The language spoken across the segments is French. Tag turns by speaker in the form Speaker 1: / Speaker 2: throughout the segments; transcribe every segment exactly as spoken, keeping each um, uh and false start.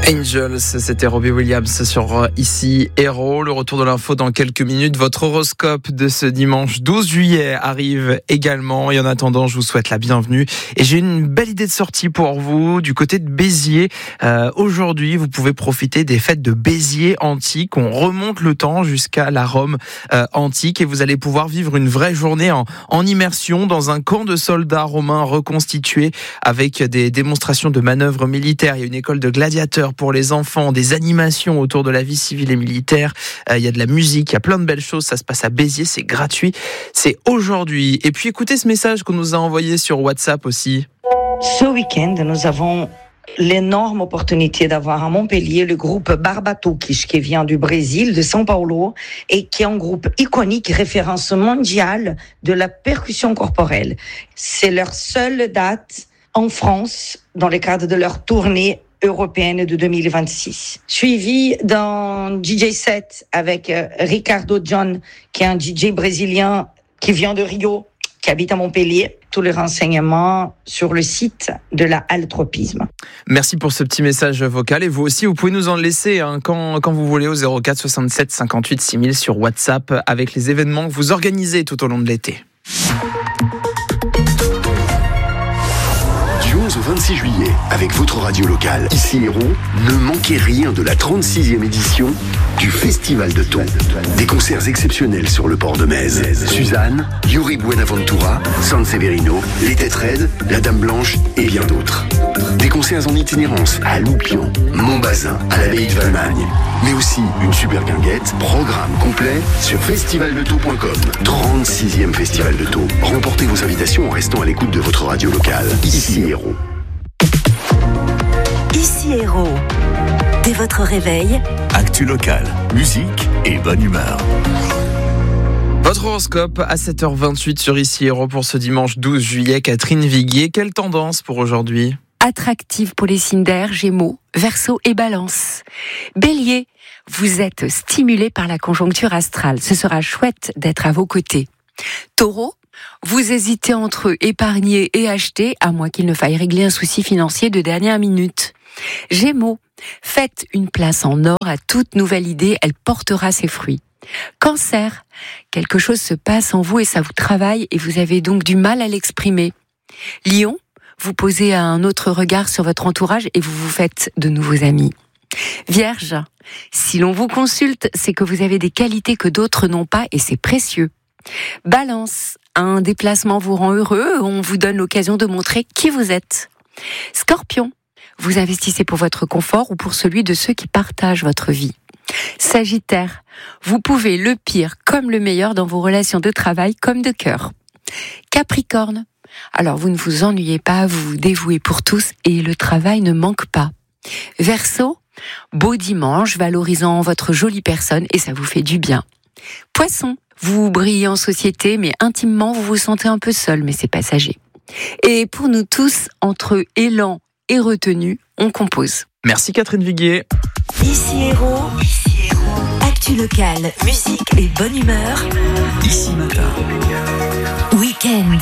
Speaker 1: Angels, c'était Robbie Williams sur Ici Héros. Le retour de l'info dans quelques minutes. Votre horoscope de ce dimanche douze juillet arrive également. Et en attendant, je vous souhaite la bienvenue. Et j'ai une belle idée de sortie pour vous du côté de Béziers. Euh, aujourd'hui, vous pouvez profiter des fêtes de Béziers antique. On remonte le temps jusqu'à la Rome euh, antique et vous allez pouvoir vivre une vraie journée en, en immersion dans un camp de soldats romains reconstitué avec des démonstrations de manœuvres militaires. Il y a une école de gladiateurs pour les enfants, des animations autour de la vie civile et militaire. Euh, il y a de la musique, il y a plein de belles choses. Ça se passe à Béziers, c'est gratuit. C'est aujourd'hui. Et puis écoutez ce message qu'on nous a envoyé sur WhatsApp aussi.
Speaker 2: Ce week-end, nous avons l'énorme opportunité d'avoir à Montpellier le groupe Barbatuques qui vient du Brésil, de São Paulo, et qui est un groupe iconique, référence mondiale de la percussion corporelle. C'est leur seule date en France dans le cadre de leur tournée européenne de deux mille vingt-six. Suivi d'un D J set avec Ricardo John, qui est un D J brésilien qui vient de Rio, qui habite à Montpellier. Tous les renseignements sur le site de la Halle Tropisme.
Speaker 1: Merci pour ce petit message vocal. Et vous aussi, vous pouvez nous en laisser hein, quand, quand vous voulez au zéro quatre soixante-sept cinquante-huit six mille sur WhatsApp avec les événements que vous organisez tout au long de l'été.
Speaker 3: Du onze au vingt-six juillet, avec votre radio locale, Ici Héros, ne manquez rien de la trente-sixième édition du Festival de Thon. Des concerts exceptionnels sur le port de Metz. Suzanne, Yuri Buenaventura, San Severino, Les Têtes Raides, La Dame Blanche et bien d'autres. Des concerts en itinérance à Loupian, Montbazin, à l'abbaye de Valmagne. Mais aussi une super guinguette, programme complet sur festival de thon point com. trente-sixième Festival de Thon. Remportez vos invitations en restant à l'écoute de votre radio locale. Ici Héros.
Speaker 4: Ici Héros. Dès votre réveil,
Speaker 5: actu local, musique et bonne humeur.
Speaker 1: Votre horoscope à sept heures vingt-huit sur Ici Héros pour ce dimanche douze juillet. Catherine Viguier, quelle tendance pour aujourd'hui ?
Speaker 6: Attractive pour les signes d'air, Gémeaux, Verseau et Balance. Bélier, vous êtes stimulé par la conjoncture astrale. Ce sera chouette d'être à vos côtés. Taureau, vous hésitez entre épargner et acheter, à moins qu'il ne faille régler un souci financier de dernière minute. Gémeaux, faites une place en or à toute nouvelle idée, elle portera ses fruits. Cancer, quelque chose se passe en vous et ça vous travaille et vous avez donc du mal à l'exprimer. Lion, vous posez un autre regard sur votre entourage et vous vous faites de nouveaux amis. Vierge, si l'on vous consulte, c'est que vous avez des qualités que d'autres n'ont pas et c'est précieux. Balance, un déplacement vous rend heureux, on vous donne l'occasion de montrer qui vous êtes. Scorpion, vous investissez pour votre confort ou pour celui de ceux qui partagent votre vie. Sagittaire, vous pouvez le pire comme le meilleur dans vos relations de travail comme de cœur. Capricorne, alors vous ne vous ennuyez pas, vous vous dévouez pour tous et le travail ne manque pas. Verseau, beau dimanche valorisant votre jolie personne et ça vous fait du bien. Poisson, vous brillez en société mais intimement vous vous sentez un peu seul mais c'est passager. Et pour nous tous, entre élan et retenue, on compose.
Speaker 1: Merci Catherine Viguier.
Speaker 4: Ici Héros, Ici Héros. Actu locale, musique et bonne humeur.
Speaker 5: Ici matin.
Speaker 4: Week-end.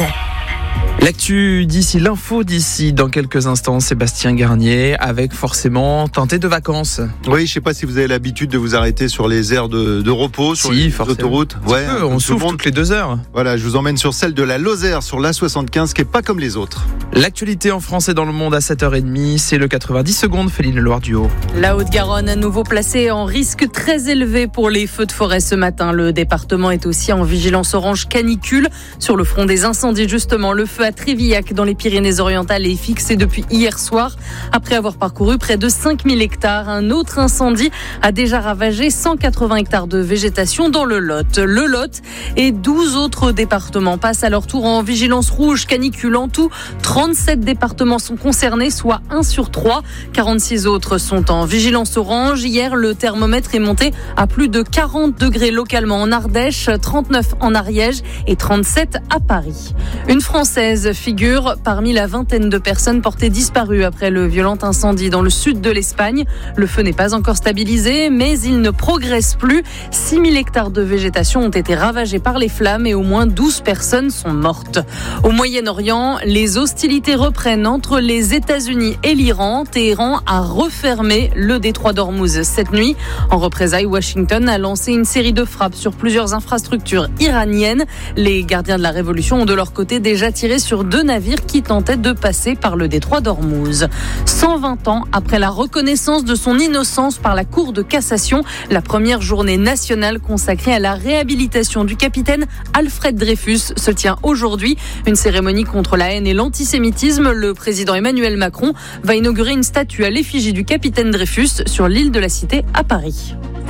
Speaker 1: L'actu d'ici, l'info d'ici, dans quelques instants, Sébastien Garnier, avec forcément tenté de vacances.
Speaker 7: Oui, je ne sais pas si vous avez l'habitude de vous arrêter sur les aires de, de repos, sur
Speaker 1: si,
Speaker 7: les
Speaker 1: forcément.
Speaker 7: autoroutes.
Speaker 1: Ouais, peu, on souffle toutes les deux heures.
Speaker 7: Voilà, je vous emmène sur celle de la Lozère, sur l'A soixante-quinze, qui n'est pas comme les autres.
Speaker 1: L'actualité en France et dans le monde à sept heures trente, c'est le quatre-vingt-dix secondes, Féline Loire du Haut.
Speaker 8: La Haute-Garonne, à nouveau placée en risque très élevé pour les feux de forêt ce matin. Le département est aussi en vigilance orange canicule. Sur le front des incendies, justement, le feu à Trévillac, dans les Pyrénées-Orientales, est fixé depuis hier soir. Après avoir parcouru près de cinq mille hectares, un autre incendie a déjà ravagé cent quatre-vingts hectares de végétation dans le Lot. Le Lot et douze autres départements passent à leur tour en vigilance rouge canicule. En tout, trente-sept départements sont concernés, soit un sur trois. quarante-six autres sont en vigilance orange. Hier, le thermomètre est monté à plus de quarante degrés localement en Ardèche, trente-neuf en Ariège et trente-sept à Paris. Une Française Ornez figure parmi la vingtaine de personnes portées disparues après le violent incendie dans le sud de l'Espagne. Le feu n'est pas encore stabilisé, mais il ne progresse plus. six mille hectares de végétation ont été ravagés par les flammes et au moins douze personnes sont mortes. Au Moyen-Orient, les hostilités reprennent entre les États-Unis et l'Iran. Téhéran a refermé le détroit d'Ormuz cette nuit. En représailles, Washington a lancé une série de frappes sur plusieurs infrastructures iraniennes. Les gardiens de la révolution ont de leur côté déjà tiré sur deux navires qui tentaient de passer par le détroit d'Ormuz. cent vingt ans après la reconnaissance de son innocence par la Cour de cassation, la première journée nationale consacrée à la réhabilitation du capitaine Alfred Dreyfus se tient aujourd'hui. Une cérémonie contre la haine et l'antisémitisme. Le président Emmanuel Macron va inaugurer une statue à l'effigie du capitaine Dreyfus sur l'île de la Cité à Paris.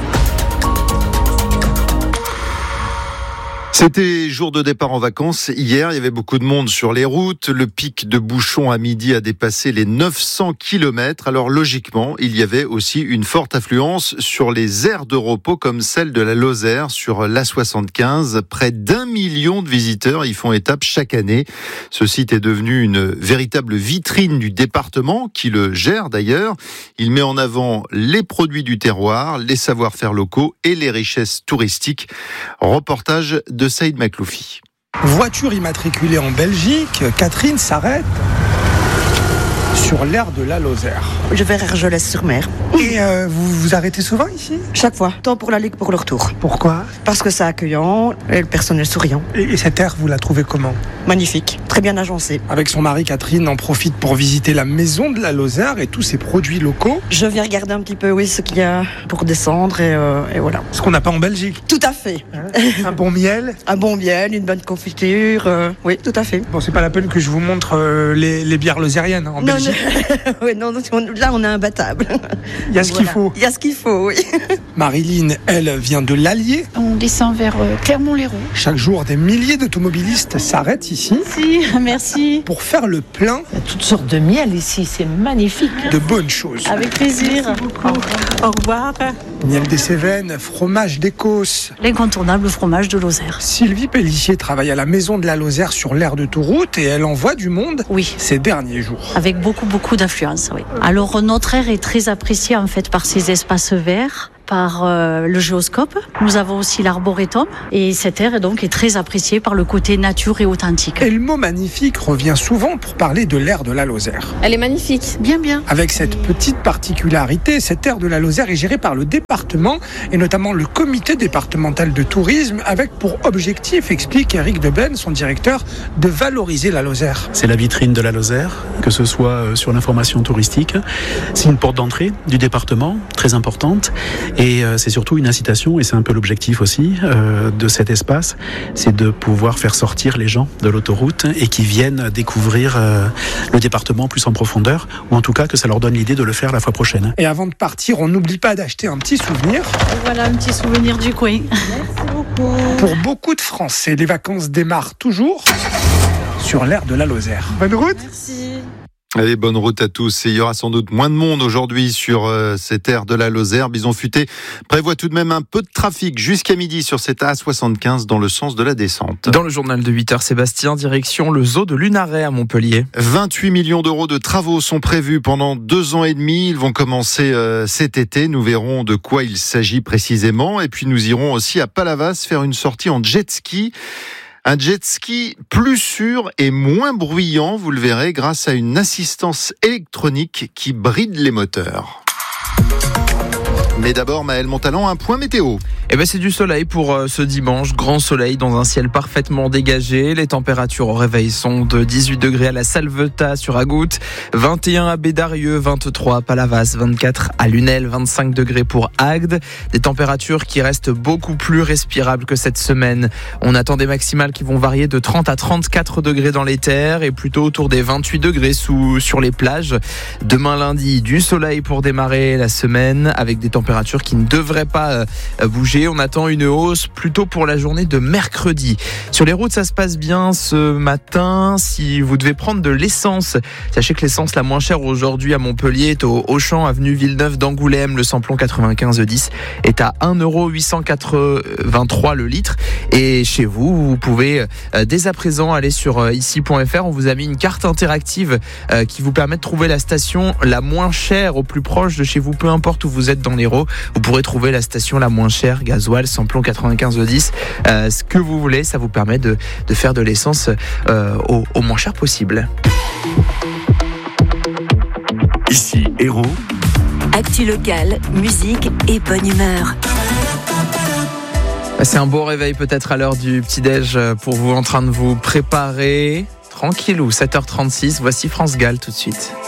Speaker 7: C'était jour de départ en vacances. Hier, il y avait beaucoup de monde sur les routes. Le pic de bouchons à midi a dépassé les neuf cents kilomètres. Alors logiquement, il y avait aussi une forte affluence sur les aires de repos comme celle de la Lozère sur l'A soixante-quinze. Près d'un million de visiteurs y font étape chaque année. Ce site est devenu une véritable vitrine du département qui le gère d'ailleurs. Il met en avant les produits du terroir, les savoir-faire locaux et les richesses touristiques. Reportage de Saïd Makloufi.
Speaker 9: Voiture immatriculée en Belgique, Catherine s'arrête sur l'aire de la Lozère.
Speaker 10: Je vais à Argelès-sur-Mer.
Speaker 9: Et euh, vous vous arrêtez souvent ici ?
Speaker 10: Chaque fois, tant pour l'aller que pour le retour.
Speaker 9: Pourquoi ?
Speaker 10: Parce que c'est accueillant et le personnel souriant.
Speaker 9: Et, et cette aire, vous la trouvez comment ?
Speaker 10: Magnifique, très bien agencée.
Speaker 9: Avec son mari, Catherine en profite pour visiter la maison de la Lozère et tous ses produits locaux.
Speaker 10: Je viens regarder un petit peu, oui, ce qu'il y a pour descendre et, euh, et voilà.
Speaker 9: Ce qu'on n'a pas en Belgique.
Speaker 10: Tout à fait.
Speaker 9: Hein ? Un bon miel.
Speaker 10: Un bon miel, une bonne confiture, euh, oui, tout à fait.
Speaker 9: Bon, c'est pas la peine que je vous montre euh, les, les bières lozériennes en
Speaker 10: non,
Speaker 9: Belgique.
Speaker 10: Non, oui, non, là on est imbattable.
Speaker 9: Il y a ce
Speaker 10: voilà.
Speaker 9: qu'il faut.
Speaker 10: Il y a ce qu'il faut, oui.
Speaker 9: Marilyn, elle, vient de l'Allier.
Speaker 11: On descend vers euh, Clermont-Lérault.
Speaker 9: Chaque jour, des milliers d'automobilistes s'arrêtent ici.
Speaker 11: Si, merci.
Speaker 9: Pour faire le plein.
Speaker 11: Il y a toutes sortes de miel ici, c'est magnifique.
Speaker 9: De bonnes choses.
Speaker 11: Avec plaisir. Merci beaucoup. Au revoir.
Speaker 9: Miel des Cévennes, fromage d'Écosse.
Speaker 11: L'incontournable fromage de Lozère.
Speaker 9: Sylvie Pellissier travaille à la maison de la Lozère sur l'aire d'autoroute et elle envoie du monde
Speaker 11: oui.
Speaker 9: ces derniers jours.
Speaker 11: Avec beaucoup, beaucoup d'affluence, oui. Alors, notre aire est très appréciée en fait par ces espaces verts, par euh, le géoscope. Nous avons aussi l'arboretum et cette aire donc est très appréciée par le côté nature et authentique.
Speaker 9: Et le mot magnifique revient souvent pour parler de l'aire de la Lozère.
Speaker 11: Elle est magnifique, bien bien.
Speaker 9: Avec cette petite particularité, cette aire de la Lozère est gérée par le département et notamment le comité départemental de tourisme avec pour objectif, explique Eric Deben, son directeur, de valoriser la Lozère.
Speaker 12: C'est la vitrine de la Lozère, que ce soit sur l'information touristique. C'est une porte d'entrée du département, très importante. Et c'est surtout une incitation, et c'est un peu l'objectif aussi euh, de cet espace, c'est de pouvoir faire sortir les gens de l'autoroute et qui viennent découvrir euh, le département plus en profondeur, ou en tout cas que ça leur donne l'idée de le faire la fois prochaine.
Speaker 9: Et avant de partir, on n'oublie pas d'acheter un petit souvenir.
Speaker 11: Et voilà un petit souvenir du coin. Merci beaucoup.
Speaker 9: Pour beaucoup de Français, les vacances démarrent toujours sur l'aire de la Lozère. Bonne route.
Speaker 11: Merci.
Speaker 7: Allez, bonne route à tous. Et il y aura sans doute moins de monde aujourd'hui sur euh, cette aire de la Lozère. Bison Futé prévoit tout de même un peu de trafic jusqu'à midi sur cette A soixante-quinze dans le sens de la descente.
Speaker 1: Dans le journal de huit heures, Sébastien, direction le zoo de Lunaret à Montpellier.
Speaker 7: vingt-huit millions d'euros de travaux sont prévus pendant deux ans et demi. Ils vont commencer euh, cet été. Nous verrons de quoi il s'agit précisément. Et puis nous irons aussi à Palavas faire une sortie en jet ski. Un jet ski plus sûr et moins bruyant, vous le verrez, grâce à une assistance électronique qui bride les moteurs. Mais d'abord, Maël Montalon, un point météo.
Speaker 1: Eh ben, c'est du soleil pour euh, ce dimanche. Grand soleil dans un ciel parfaitement dégagé. Les températures au réveil sont de dix-huit degrés à la Salvetat sur Agout, vingt et un à Bédarieux, vingt-trois à Palavas, vingt-quatre à Lunel, vingt-cinq degrés pour Agde. Des températures qui restent beaucoup plus respirables que cette semaine. On attend des maximales qui vont varier de trente à trente-quatre degrés dans les terres et plutôt autour des vingt-huit degrés sous, sur les plages. Demain lundi, du soleil pour démarrer la semaine avec des températures qui ne devraient pas euh, bouger bouger. On attend une hausse plutôt pour la journée de mercredi. Sur les routes, ça se passe bien ce matin. Si vous devez prendre de l'essence, sachez que l'essence la moins chère aujourd'hui à Montpellier est au Auchan, avenue Villeneuve d'Angoulême. Le samplon quatre-vingt-quinze dix est à un euro huit cent quatre-vingt-trois le litre. Et chez vous, vous pouvez dès à présent aller sur ici point f r. On vous a mis une carte interactive qui vous permet de trouver la station la moins chère au plus proche de chez vous, peu importe où vous êtes dans l'Hérault. Vous pourrez trouver la station la moins chère, gasoil, samplon quatre-vingt-quinze dix, euh, ce que vous voulez. Ça vous permet de, de faire de l'essence euh, au, au moins cher possible.
Speaker 5: Ici Hérault.
Speaker 4: Actu locale, musique et bonne humeur.
Speaker 1: C'est un beau réveil peut-être à l'heure du petit-déj pour vous, en train de vous préparer. Tranquillou, sept heures trente-six. Voici France Gall tout de suite.